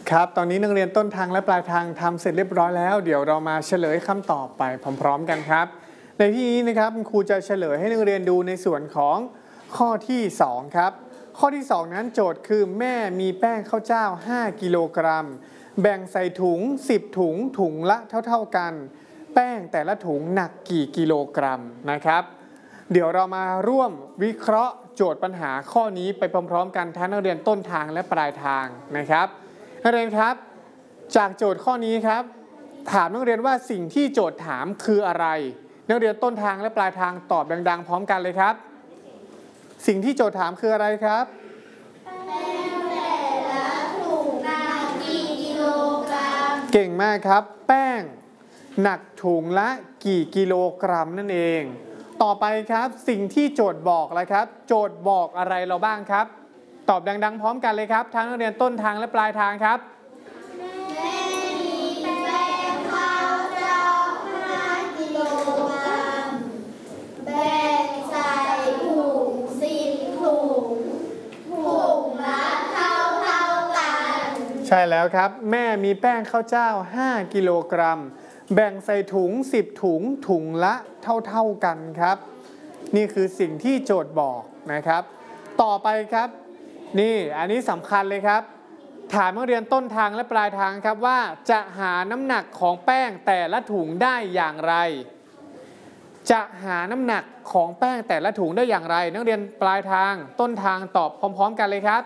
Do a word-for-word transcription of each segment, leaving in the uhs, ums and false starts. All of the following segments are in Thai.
ครับตอนนี้นักเรียนต้นทางและปลายทางทำเสร็จเรียบร้อยแล้วเดี๋ยวเรามาเฉลยคำตอบไปพร้อมๆกันครับในที่นี้นะครับครูจะเฉลยให้นักเรียนดูในส่วนของข้อที่สองครับข้อที่สองนั้นโจทย์คือแม่มีแป้งข้าวเจ้าห้ากิโลกรัมแบ่งใส่ถุงสิบถุงถุงละเท่าๆกันแป้งแต่ละถุงหนักกี่กิโลกรัมนะครับเดี๋ยวเรามาร่วมวิเคราะห์โจทย์ปัญหาข้อนี้ไปพร้อมๆกันทั้งนักเรียนต้นทางและปลายทางนะครับนักเรียนครับจากโจทย์ข้อนี้ครับถามนักเรียนว่าสิ่งที่โจทย์ถามคืออะไรนักเรียนต้นทางและปลายทางตอบดังๆพร้อมกันเลยครับสิ่งที่โจทย์ถามคืออะไรครับแป้งแต่ละถุงหนักกี่กิโลกรัมเก่งมากครับแป้งหนักถุงละกี่กิโลกรัมนั่นเองต่อไปครับสิ่งที่โจทย์บอกอะไรครับโจทย์บอกอะไรเราบ้างครับตอบดังๆพร้อมกันเลยครับทั้งนักเรียนต้นทางและปลายทางครับแม่มีแป้งข้าวเจ้าห้ากิโลกรัมแบ่งใส่ถุงสิบถุงถุงละเท่าเท่ากันใช่แล้วครับแม่มีแป้งข้าวเจ้าห้ากิโลกรัมแบ่งใส่ถุงสิบถุงถุงละเท่าเท่ากันครับนี่คือสิ่งที่โจทย์บอกนะครับต่อไปครับนี่อันนี้สำคัญเลยครับถามนักเรียนต้นทางและปลายทางครับว่าจะหาน้ำหนักของแป้งแต่ละถุงได้อย่างไรจะหาน้ำหนักของแป้งแต่ละถุงได้อย่างไรนักเรียนปลายทางต้นทางตอบพร้อมๆกันเลยครับ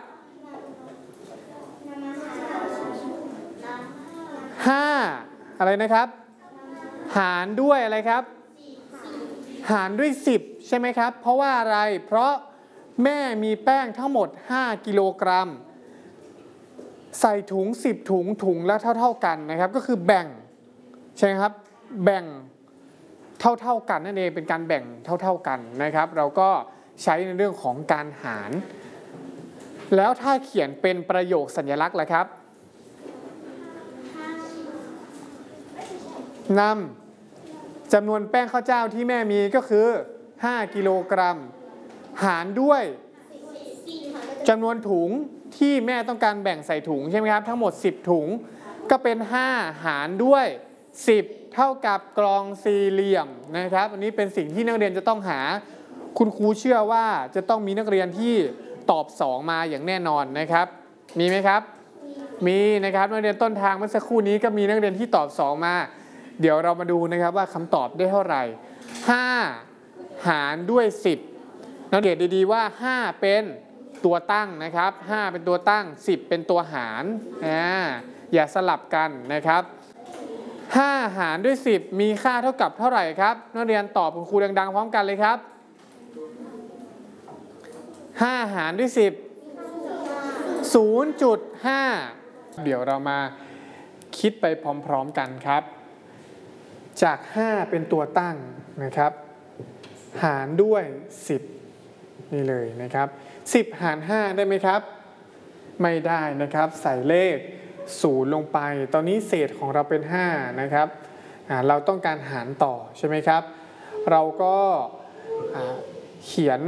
ห้าอะไรนะครับหารด้วยอะไรครับหารด้วยสิบใช่ไหมครับเพราะว่าอะไรเพราะแม่มีแป้งทั้งหมดห้ากิโลกรัมใส่ถุงสิบถุงถุงละเท่าๆกันนะครับก็คือแบ่งใช่ไหมครับแบ่งเท่าๆกันนั่นเองเป็นการแบ่งเท่าๆกันนะครับเราก็ใช้ในเรื่องของการหารแล้วถ้าเขียนเป็นประโยคสัญลักษณ์ล่ะครับนำจำนวนแป้งข้าวเจ้าที่แม่มีก็คือห้ากิโลกรัมหารด้วยจำนวนถุงที่แม่ต้องการแบ่งใส่ถุงใช่ไหมครับทั้งหมดสิบถุงก็เป็นห้าหารด้วยสิบเท่ากับกลองสี่เหลี่ยมนะครับอันนี้เป็นสิ่งที่นักเรียนจะต้องหาคุณครูเชื่อว่าจะต้องมีนักเรียนที่ตอบสองมาอย่างแน่นอนนะครับมีไหมครับมีนะครับนักเรียนต้นทางเมื่อสักครู่นี้ก็มีนักเรียนที่ตอบสองมาเดี๋ยวเรามาดูนะครับว่าคำตอบได้เท่าไหร่ห้าหารด้วยสิบนักเรียนดีๆว่าห้าเป็นตัวตั้งนะครับห้าเป็นตัวตั้งสิบเป็นตัวหารอ่าอย่าสลับกันนะครับห้าหารด้วยสิบมีค่าเท่ากับเท่าไหร่ครับนักเรียนตอบคุณครูดังๆพร้อมกันเลยครับห้าหารด้วยสิบ ศูนย์จุดห้า เดี๋ยวเรามาคิดไปพร้อมๆกันครับจากห้าเป็นตัวตั้งนะครับหารด้วยสิบนี่เลยนะครับสิบหารห้าได้ไหมครับไม่ได้นะครับใส่เลขศูนย์ลงไปตอนนี้เศษของเราเป็นห้านะครับเราต้องการหารต่อใช่ไหมครับเราก็เขียน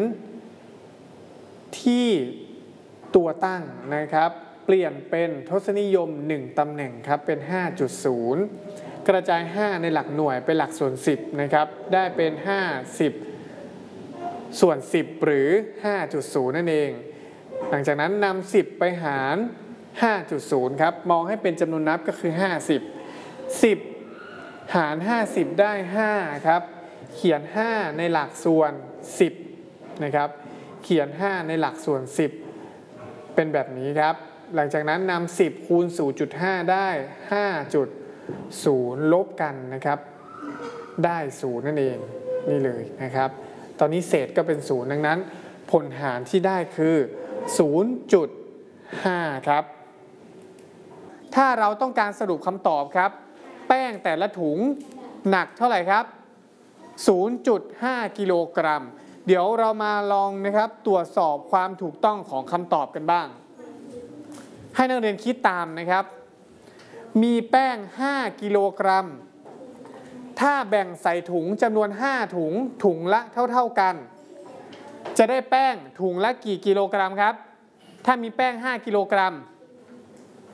ที่ตัวตั้งนะครับเปลี่ยนเป็นทศนิยมหนึ่งตำแหน่งครับเป็น ห้าจุดศูนย์ กระจายห้าในหลักหน่วยเป็นหลักส่วนสิบนะครับได้เป็นห้าสิบส่วนสิบหรือ ห้าจุดศูนย์ นั่นเองหลังจากนั้นนำสิบไปหาร ห้าจุดศูนย์ ครับมองให้เป็นจำนวนนับก็คือห้าสิบ สิบหารห้าสิบได้ห้าครับเขียนห้าในหลักส่วนสิบนะครับเขียนห้าในหลักส่วนสิบเป็นแบบนี้ครับหลังจากนั้นนำสิบคูณ ศูนย์จุดห้า ได้ ห้าจุดศูนย์ ลบกันนะครับได้ศูนย์นั่นเองนี่เลยนะครับตอนนี้เศษก็เป็นศูนย์ดังนั้นผลหารที่ได้คือ ศูนย์จุดห้า ครับถ้าเราต้องการสรุปคำตอบครับแป้งแต่ละถุงหนักเท่าไหร่ครับ ศูนย์จุดห้า กิโลกรัมเดี๋ยวเรามาลองนะครับตรวจสอบความถูกต้องของคำตอบกันบ้างให้นักเรียนคิดตามนะครับมีแป้งห้ากิโลกรัมถ้าแบ่งใส่ถุงจำนวนห้าถุงถุงละเท่าๆกันจะได้แป้งถุงละกี่กิโลกรัมครับถ้ามีแป้งห้ากิโลกรัม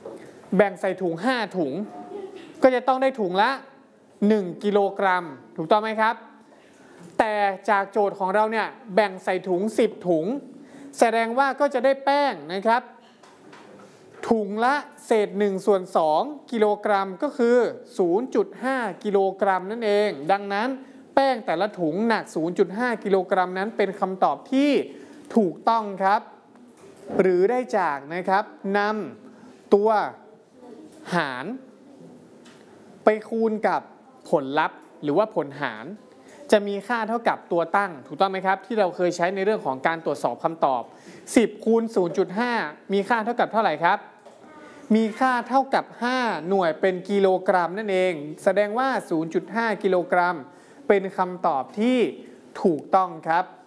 แบ่งใส่ถุงห้าถุงก็จะต้องได้ถุงละหนึ่งกิโลกรัมถูกต้องไหมครับแต่จากโจทย์ของเราเนี่ยแบ่งใส่ถุงสิบถุงแสดงว่าก็จะได้แป้งนะครับถุงละเศษหนึ่งส่วนสองกิโลกรัมก็คือ ศูนย์จุดห้า กิโลกรัมนั่นเองดังนั้นแป้งแต่ละถุงหนัก ศูนย์จุดห้า กิโลกรัมนั้นเป็นคำตอบที่ถูกต้องครับหรือได้จากนะครับนำตัวหารไปคูณกับผลลัพธ์หรือว่าผลหารจะมีค่าเท่ากับตัวตั้งถูกต้องไหมครับที่เราเคยใช้ในเรื่องของการตรวจสอบคำตอบสิบคูณ ศูนย์จุดห้า มีค่าเท่ากับเท่าไหร่ครับมีค่าเท่ากับห้าหน่วยเป็นกิโลกรัมนั่นเองแสดงว่า ศูนย์จุดห้า กิโลกรัมเป็นคำตอบที่ถูกต้องครับ